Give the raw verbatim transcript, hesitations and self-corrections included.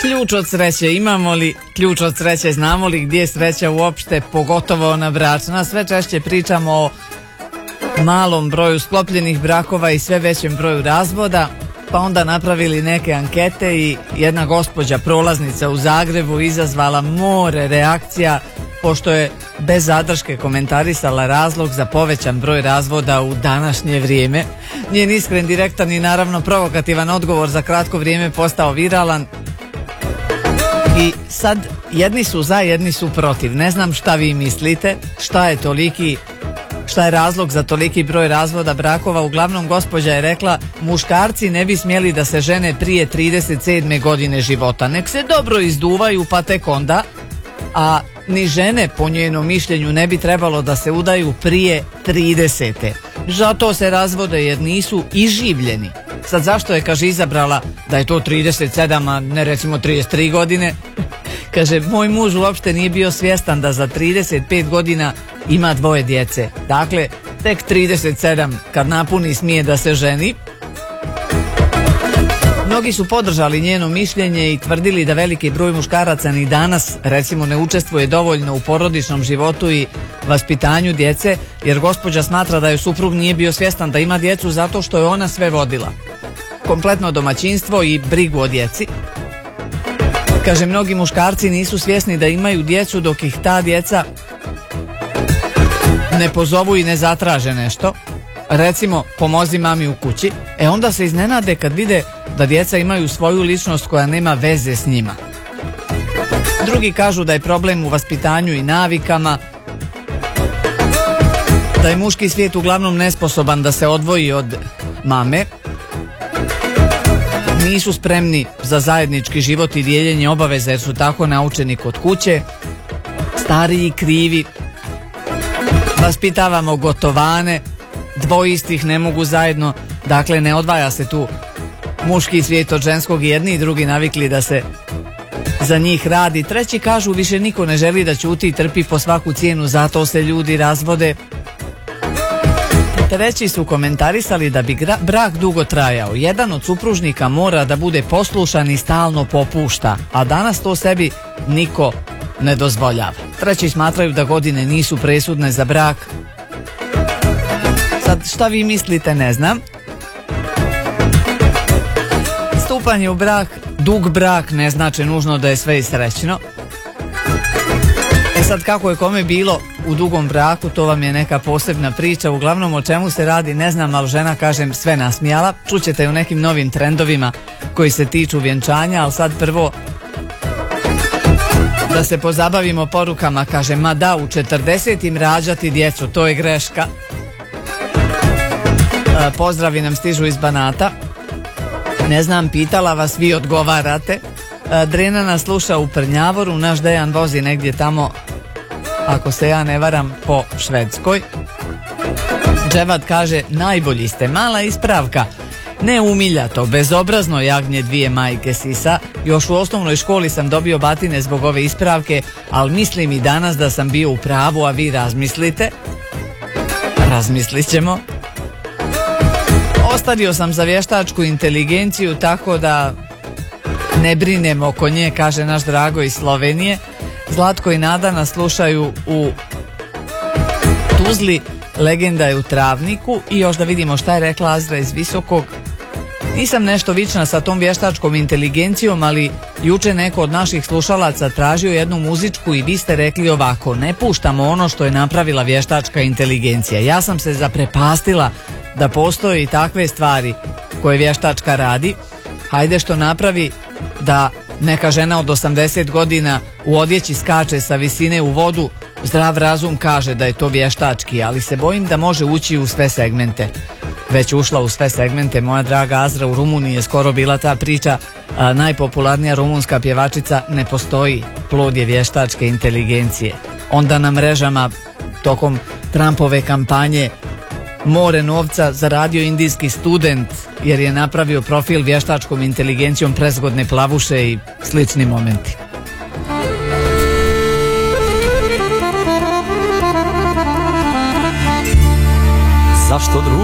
Ključ od sreće, imamo li ključ od sreće, znamo li gdje je sreća uopšte, pogotovo na bračna. Sve češće pričamo o malom broju sklopljenih brakova i sve većem broju razvoda, pa onda napravili neke ankete i jedna gospođa prolaznica u Zagrebu izazvala more reakcija pošto je bez zadrške komentarisala razlog za povećan broj razvoda u današnje vrijeme. Njen iskren, direktan i naravno provokativan odgovor za kratko vrijeme postao viralan. I sad jedni su za, jedni su protiv. Ne znam šta vi mislite, šta je toliki, šta je razlog za toliki broj razvoda brakova. Uglavnom gospođa je rekla, muškarci ne bi smjeli da se žene prije trideset sedme godine života. Nek se dobro izduvaju pa tek onda, a ni žene po njenom mišljenju ne bi trebalo da se udaju prije tridesete. Zato se razvode jer nisu iživljeni. Sad zašto je, kaže, izabrala da je to trideset sedam, a ne recimo trideset tri godine? Kaže, moj muž uopšte nije bio svjestan da za trideset pet godina ima dvoje djece. Dakle, tek trideset sedam kad napuni smije da se ženi. Mnogi su podržali njeno mišljenje i tvrdili da veliki broj muškaraca ni danas recimo ne učestvuje dovoljno u porodičnom životu i vaspitanju djece, jer gospođa smatra da je suprug nije bio svjestan da ima djecu zato što je ona sve vodila. Kompletno domaćinstvo i brigu o djeci. Kaže, mnogi muškarci nisu svjesni da imaju djecu dok ih ta djeca ne pozovu i ne zatraže nešto. Recimo, pomozi mami u kući. E onda se iznenade kad vide da djeca imaju svoju ličnost koja nema veze s njima. Drugi kažu da je problem u vaspitanju i navikama, da je muški svijet uglavnom nesposoban da se odvoji od mame, nisu spremni za zajednički život i dijeljenje obaveza jer su tako naučeni kod kuće, stariji, krivi, vaspitavamo gotovane, dvoje istih ne mogu zajedno, dakle ne odvaja se tu muški svijet od ženskog i jedni i drugi navikli da se za njih radi. Treći kažu, više niko ne želi da ćuti i trpi po svaku cijenu, zato se ljudi razvode. Treći su komentarisali da bi brak dugo trajao. Jedan od supružnika mora da bude poslušan i stalno popušta, a danas to sebi niko ne dozvoljava. Treći smatraju da godine nisu presudne za brak. Sad šta vi mislite ne znam. Stupanje u brak, dug brak ne znači nužno da je sve i srećno. E sad kako je kome bilo u dugom braku, to vam je neka posebna priča. Uglavnom o čemu se radi ne znam, ali žena, kažem, sve nasmijala. Čućete u nekim novim trendovima koji se tiču vjenčanja, ali sad prvo da se pozabavimo porukama. Kaže, ma da, u četrdesetim rađati djecu, to je greška. E, pozdravi nam stižu iz Banata. Ne znam, pitala vas, vi odgovarate. E, Drena nas sluša u Prnjavoru, naš Dejan vozi negdje tamo, ako se ja ne varam, po Švedskoj. Dževad kaže, najbolji ste, mala ispravka. Ne umiljato, bezobrazno jagnje dvije majke sisa. Još u osnovnoj školi sam dobio batine zbog ove ispravke, ali mislim i danas da sam bio u pravu, a vi razmislite. Razmislit ćemo. Ostavio sam za vještačku inteligenciju, tako da ne brinem oko nje, kaže naš Drago iz Slovenije. Zlatko i Nada nas slušaju u Tuzli, Legenda je u Travniku. I još da vidimo šta je rekla Azra iz Visokog. Nisam nešto vična sa tom vještačkom inteligencijom, ali juče neko od naših slušalaca tražio jednu muzičku i vi ste rekli ovako, ne puštamo ono što je napravila vještačka inteligencija. Ja sam se zaprepastila da postoje i takve stvari koje vještačka radi. Hajde što napravi da neka žena od osamdeset godina u odjeći skače sa visine u vodu, zdrav razum kaže da je to vještački, ali se bojim da može ući u sve segmente. Već ušla u sve segmente, moja draga Azra, u Rumuniji je skoro bila ta priča, a najpopularnija rumunska pjevačica ne postoji, plod je vještačke inteligencije. Onda na mrežama tokom Trumpove kampanje more novca zaradio indijski student jer je napravio profil vještačkom inteligencijom prezgodne plavuše i slični momenti. Zašto drugi?